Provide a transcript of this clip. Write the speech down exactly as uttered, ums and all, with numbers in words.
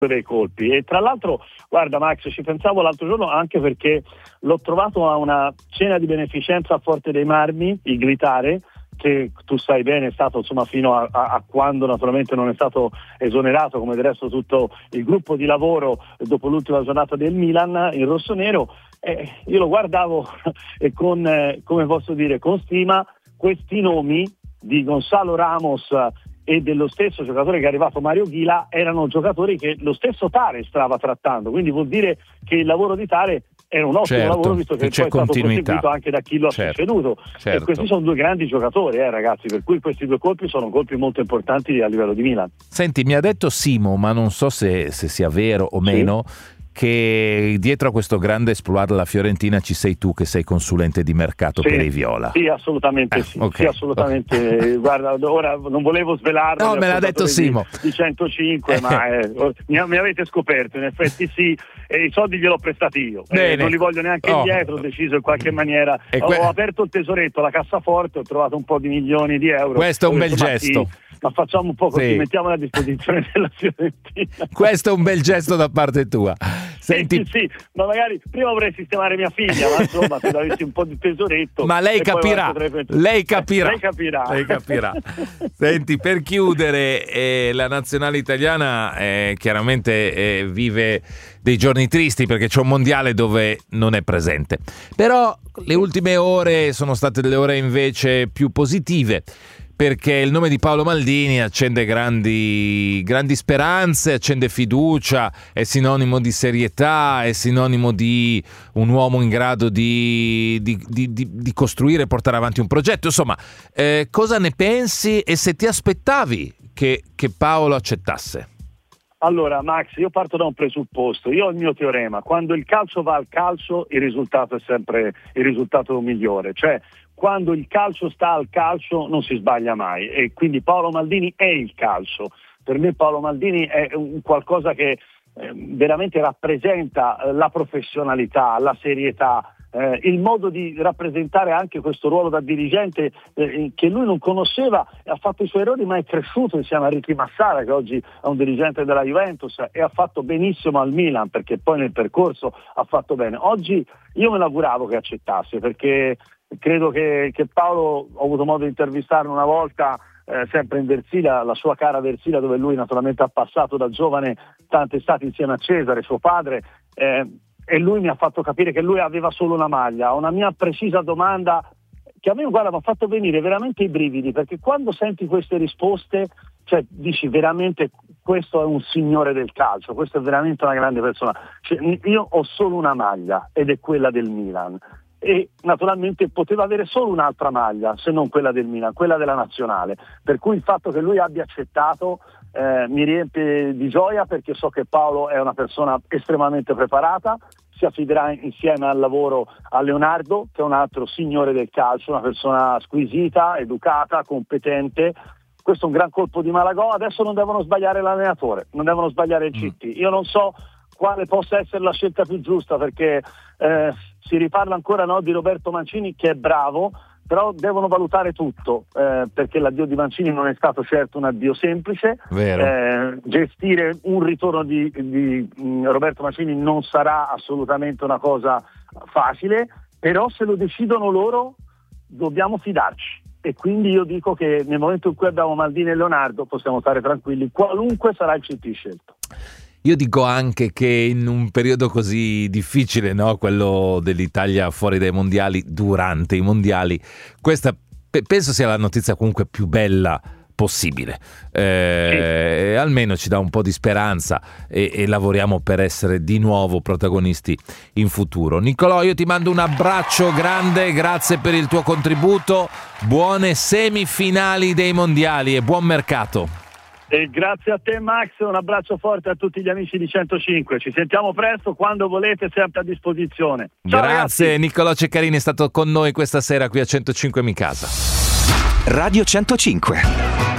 dei colpi. E tra l'altro, guarda Max, ci pensavo l'altro giorno anche perché l'ho trovato a una cena di beneficenza a Forte dei Marmi, il Glitare, che tu sai bene è stato insomma fino a, a, a quando naturalmente non è stato esonerato, come del resto tutto il gruppo di lavoro dopo l'ultima giornata del Milan in rossonero. Eh, io lo guardavo e con, eh, come posso dire, con stima questi nomi di Gonzalo Ramos e dello stesso giocatore che è arrivato, Mario Ghila, erano giocatori che lo stesso Tare stava trattando, quindi vuol dire che il lavoro di Tare era un ottimo certo, lavoro, visto che c'è poi è stato continuità proseguito anche da chi lo ha certo, preceduto. certo. E questi sono due grandi giocatori, eh, ragazzi, per cui questi due colpi sono colpi molto importanti a livello di Milan. Senti, mi ha detto Simo, ma non so se, se sia vero o Sì. meno, che dietro a questo grande esploit della Fiorentina ci sei tu che sei consulente di mercato Sì, per i Viola. Sì, assolutamente Eh, sì, okay, sì, assolutamente. okay. Guarda, ora non volevo svelarlo. No, me l'ha detto Simo. Di, di centocinque, ma eh, mi, mi avete scoperto, in effetti sì, e i soldi gliel'ho prestati io. Eh, non li voglio neanche Oh. indietro, ho deciso in qualche maniera. E que- ho aperto il tesoretto, la cassaforte, ho trovato un po' di milioni di euro. Questo è un Ho bel detto, ma gesto. sì, ma facciamo un po' così, Sì. mettiamola a disposizione della Fiorentina. Questo è un bel gesto da parte tua. Senti, Sì, sì, ma magari prima vorrei sistemare mia figlia, ma insomma se avessi un po' di tesoretto. ma lei e poi capirà, potrei- lei capirà, lei capirà, lei capirà. Senti, per chiudere, eh, la nazionale italiana eh, chiaramente eh, vive dei giorni tristi perché c'è un mondiale dove non è presente, però le ultime ore sono state delle ore invece più positive, perché il nome di Paolo Maldini accende grandi, grandi speranze, accende fiducia, è sinonimo di serietà, è sinonimo di un uomo in grado di, di, di, di, di costruire e portare avanti un progetto. Insomma, eh, cosa ne pensi e se ti aspettavi che, che Paolo accettasse? Allora Max, io parto da un presupposto, io ho il mio teorema: quando il calcio va al calcio il risultato è sempre il risultato migliore, cioè quando il calcio sta al calcio non si sbaglia mai, e quindi Paolo Maldini è il calcio. Per me Paolo Maldini è un qualcosa che eh, veramente rappresenta eh, la professionalità, la serietà, eh, il modo di rappresentare anche questo ruolo da dirigente eh, che lui non conosceva, ha fatto i suoi errori ma è cresciuto insieme a Ricky Massara, che oggi è un dirigente della Juventus, e ha fatto benissimo al Milan, perché poi nel percorso ha fatto bene. Oggi io me l'auguravo che accettasse, perché credo che, che Paolo, ho avuto modo di intervistarlo una volta, eh, sempre in Versilia, la sua cara Versilia, dove lui naturalmente ha passato da giovane tante estati insieme a Cesare, suo padre, eh, e lui mi ha fatto capire che lui aveva solo una maglia. Una mia precisa domanda che a me, guarda, mi ha fatto venire veramente i brividi, perché quando senti queste risposte, cioè dici veramente questo è un signore del calcio, questo è veramente una grande persona. Cioè, io ho solo una maglia ed è quella del Milan. E naturalmente poteva avere solo un'altra maglia, se non quella del Milan, quella della nazionale, per cui il fatto che lui abbia accettato eh, mi riempie di gioia, perché so che Paolo è una persona estremamente preparata, si affiderà insieme al lavoro a Leonardo, che è un altro signore del calcio, una persona squisita, educata, competente. Questo è un gran colpo di Malagò. Adesso non devono sbagliare l'allenatore, non devono sbagliare il C T. Io non so quale possa essere la scelta più giusta, perché eh, si riparla ancora, no, di Roberto Mancini, che è bravo, però devono valutare tutto, eh, perché l'addio di Mancini non è stato certo un addio semplice. Vero. Eh, gestire un ritorno di, di mh, Roberto Mancini non sarà assolutamente una cosa facile, però se lo decidono loro dobbiamo fidarci, e quindi io dico che nel momento in cui abbiamo Maldini e Leonardo possiamo stare tranquilli, qualunque sarà il C T scelto. Io dico anche che in un periodo così difficile, no, quello dell'Italia fuori dai mondiali, durante i mondiali, questa pe- penso sia la notizia comunque più bella possibile. Eh, sì. Almeno ci dà un po' di speranza e, e lavoriamo per essere di nuovo protagonisti in futuro. Nicolò, io ti mando un abbraccio grande, grazie per il tuo contributo, buone semifinali dei mondiali e buon mercato. E grazie a te Max, un abbraccio forte a tutti gli amici di centocinque, ci sentiamo presto, quando volete, sempre a disposizione. Ciao, grazie ragazzi. Nicolò Ceccarini è stato con noi questa sera qui a centocinque Mi Casa. Radio centocinque.